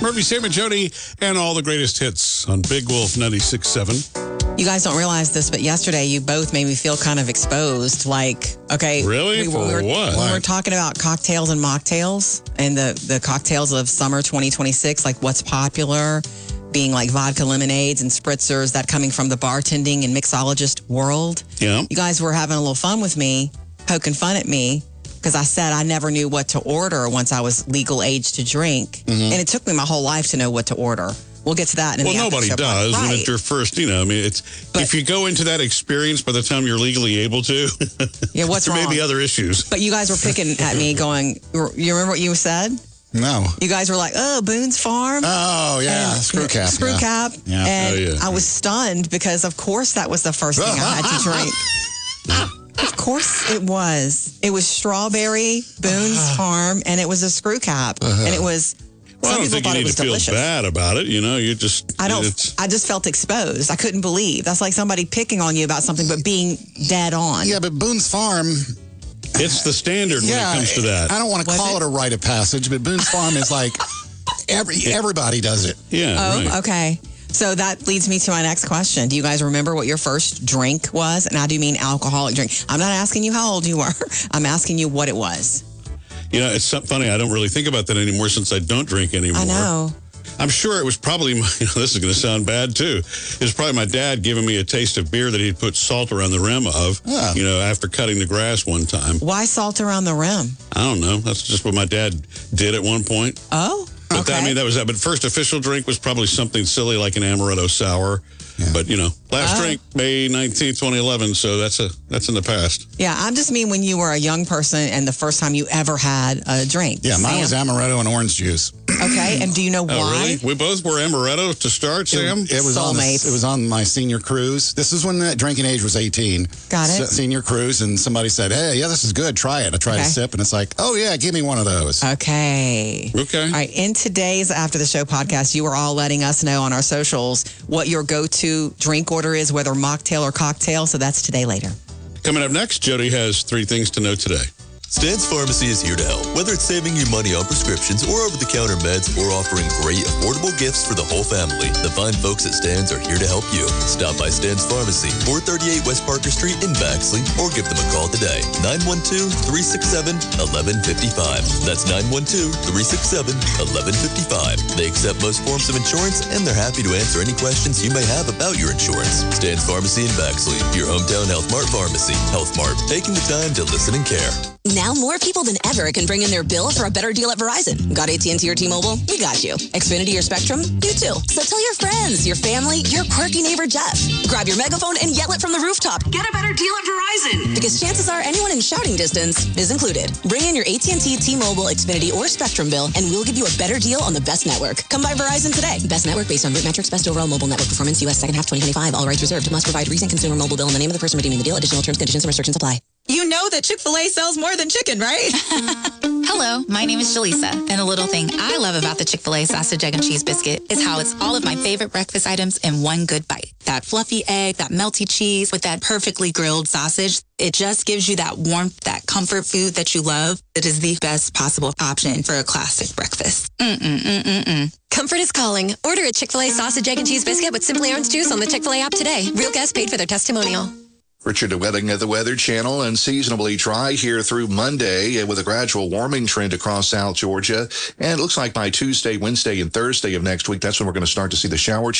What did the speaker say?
Murphy, Sam, and Jody, and all the greatest hits on Big Wolf 96.7. You guys don't realize this, but yesterday you both made me feel kind of exposed. Like, okay. Really? For what? We were talking about cocktails and mocktails and the cocktails of summer 2026, like what's popular, being like vodka lemonades and spritzers, that coming from the bartending and mixologist world. Yeah. You guys were having a little fun with me, poking fun at me, because I said I never knew what to order once I was legal age to drink. And it took me my whole life to know what to order. We'll get to that in the Well, nobody does when it's your first, if you go into that experience by the time you're legally able to, yeah, what's there wrong? may be other issues. But you guys were picking at me going, you remember what you said? No. You guys were like, oh, Boone's Farm. Oh, yeah, screw cap. Screw cap. Yeah. And I was stunned because, of course, that was the first thing I had to drink. Of course it was. It was strawberry, Boone's Farm, and it was a screw cap. And it was... Well, I don't think you need to feel delicious. bad about it. You just... I just felt exposed. I couldn't believe. That's like somebody picking on you about something, but being dead on. Yeah, but Boone's Farm... It's the standard when it comes to that. I don't want to call it a rite of passage, but Boone's Farm is like... everybody does it. Yeah, Oh, okay. So that leads me to my next question. Do you guys remember what your first drink was? And I do mean alcoholic drink. I'm not asking you how old you were. I'm asking you what it was. It's funny. I don't really think about that anymore since I don't drink anymore. I know. I'm sure it was probably, this is going to sound bad too. It was probably my dad giving me a taste of beer that he'd put salt around the rim of, after cutting the grass one time. Why salt around the rim? I don't know. That's just what my dad did at one point. Oh, But okay. that was that. But first official drink was probably something silly like an amaretto sour. Yeah. But, last drink, May 19th, 2011. So that's in the past. Yeah, I just mean when you were a young person and the first time you ever had a drink. Yeah, mine was amaretto and orange juice. Okay, and do you know why? Oh, really? We both were amaretto to start, Sam? It was Soulmates. it was on my senior cruise. This is when the drinking age was 18. Got it. Senior cruise, and somebody said, hey, yeah, this is good. Try it. I tried a sip, and it's like, oh, yeah, give me one of those. Okay. Okay. All right, in today's After the Show podcast, you are all letting us know on our socials what your go-to drink order is, whether mocktail or cocktail. So that's today later. Coming up next, Jody has 3 things to know today. Stan's Pharmacy is here to help, whether it's saving you money on prescriptions or over-the-counter meds or offering great, affordable gifts for the whole family. The fine folks at Stan's are here to help you. Stop by Stan's Pharmacy, 438 West Parker Street in Baxley, or give them a call today, 912-367-1155. That's 912-367-1155. They accept most forms of insurance, and they're happy to answer any questions you may have about your insurance. Stan's Pharmacy in Baxley, your hometown Health Mart pharmacy. Health Mart, taking the time to listen and care. Now more people than ever can bring in their bill for a better deal at Verizon. Got AT&T or T-Mobile? We got you. Xfinity or Spectrum? You too. So tell your friends, your family, your quirky neighbor Jeff. Grab your megaphone and yell it from the rooftop. Get a better deal at Verizon. Because chances are anyone in shouting distance is included. Bring in your AT&T, T-Mobile, Xfinity, or Spectrum bill, and we'll give you a better deal on the best network. Come by Verizon today. Best network based on root metrics, best overall mobile network performance, U.S. second half 2025. All rights reserved. Must provide recent consumer mobile bill and the name of the person redeeming the deal. Additional terms, conditions, and restrictions apply. You know that Chick-fil-A sells more than chicken, right? Hello, my name is Jaleesa, and a little thing I love about the Chick-fil-A sausage, egg, and cheese biscuit is how it's all of my favorite breakfast items in one good bite. That fluffy egg, that melty cheese with that perfectly grilled sausage, it just gives you that warmth, that comfort food that you love. It is the best possible option for a classic breakfast. Comfort is calling. Order a Chick-fil-A sausage, egg, and cheese biscuit with Simply Orange juice on the Chick-fil-A app today. Real guests paid for their testimonial. Richard DeWetting at the Weather Channel. Unseasonably dry here through Monday with a gradual warming trend across South Georgia. And it looks like by Tuesday, Wednesday, and Thursday of next week, that's when we're going to start to see the shower